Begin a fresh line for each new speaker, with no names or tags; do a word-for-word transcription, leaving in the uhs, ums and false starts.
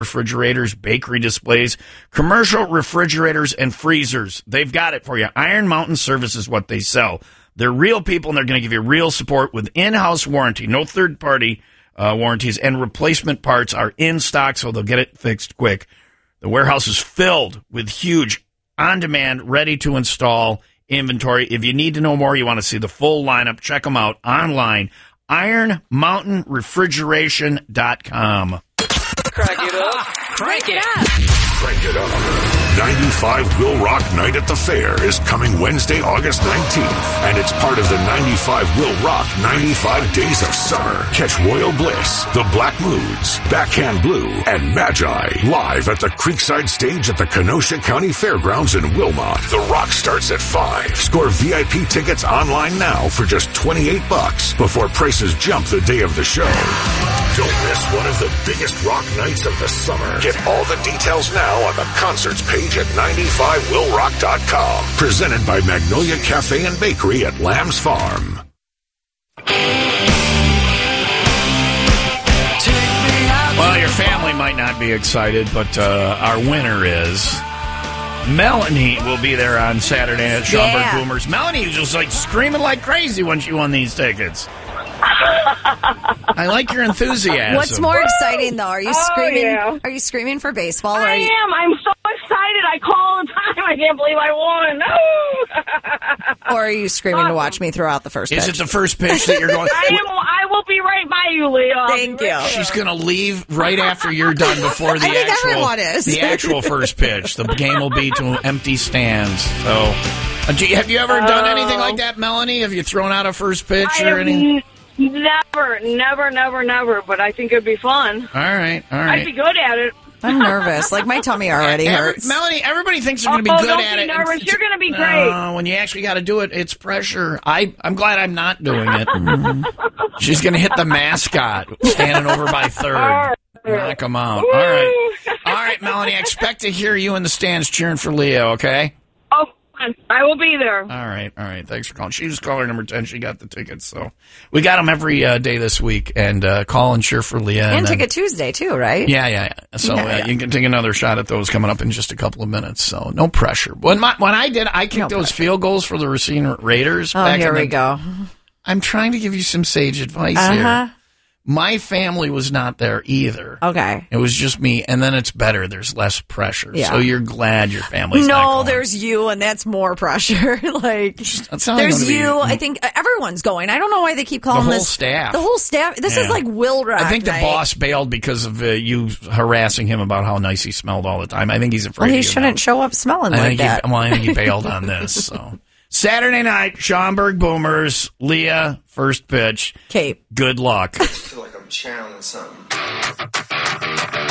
refrigerators, bakery displays, commercial refrigerators, and freezers. They've got it for you. Iron Mountain Service is what they sell. They're real people, and they're going to give you real support with in-house warranty, no third-party uh, warranties, and replacement parts are in stock, so they'll get it fixed quick. The warehouse is filled with huge, on-demand, ready-to-install inventory. If you need to know more, you want to see the full lineup, check them out online, iron mountain refrigeration dot com.
Crank it up.
Crank it up.
Crank it up. ninety-five Will Rock Night at the Fair is coming Wednesday, August nineteenth, and it's part of the ninety-five Will Rock ninety-five Days of Summer. Catch Royal Bliss, The Black Moods, Backhand Blue, and Magi live at the Creekside Stage at the Kenosha County Fairgrounds in Wilmot. The Rock starts at five. Score V I P tickets online now for just twenty-eight bucks before prices jump the day of the show. Don't miss one of the biggest rock nights of the summer. Get all the details now on the concerts page at ninety-five will rock dot com. Presented by Magnolia Cafe and Bakery at Lamb's Farm.
Well, your family might not be excited, but uh, our winner is Melanie. Will be there on Saturday at Schaumburg
Yeah.
Boomers. Melanie was just like screaming like crazy when she won these tickets. I like your enthusiasm.
What's more exciting, though? Are you
Oh,
screaming?
yeah.
Are you screaming for baseball? Or
I
are you,
am. I'm so excited. I call all the time. I can't believe I won. No.
or are you screaming to watch me throw out the first
Is
pitch?
it the first pitch that you're going?
I am. I will be right by you, Leo. I'll
Thank
be right
you.
there.
She's going to leave right after you're done before the
I think
actual
everyone is.
the actual first pitch. The game will be to empty stands. So, uh, do you, have you ever done anything like that, Melanie? Have you thrown out a first pitch
I
or
have
anything?
n- never, never, never, never. But I think it'd be fun.
All right, all
I'd be
right.
good at it.
I'm nervous. Like, my tummy already
Every-
hurts.
Melanie, everybody thinks they're going to be
Oh,
good
don't
at
be
it.
nervous. You're gonna be
No,
great.
when you actually got to do it, it's pressure. I, I'm glad I'm not doing it. She's going to hit the mascot standing over by third. Knock him out. All right. All right, Melanie, I expect to hear you in the stands cheering for Leo, okay?
Oh, I will be there.
All right, all right. Thanks for calling. She was caller number ten. She got the tickets, so we got them every uh, day this week. And uh, call and cheer for Leah.
and
And then-
Ticket Tuesday, too, right?
Yeah, yeah, yeah. So
Yeah,
uh,
yeah.
you can take another shot at those coming up in just a couple of minutes. So no pressure. When my, when I did, I kicked
No
those field goals for the Racine Raiders.
Oh,
back
here
in
we
the-
go.
I'm trying to give you some sage advice
Uh-huh.
here. My family was not there either.
Okay.
It was just me, and then it's better. There's less pressure.
Yeah.
So you're glad your family's not
No,
going.
there's you, and that's more pressure. like,
That's not
there's
gonna be-
you. I think everyone's going. I don't know why they keep calling
whole
this
staff.
The whole staff. This
Yeah.
is like Will Rock
I think the
night.
boss bailed because of uh, you harassing him about how nice he smelled all the time. I think he's afraid
Well,
of
he
you
shouldn't
now.
show up smelling
I
like
think
that.
He, well, I think he bailed on this. So Saturday night, Schaumburg Boomers, Leah, first pitch.
Cape.
Good luck.
I feel like I'm channeling something.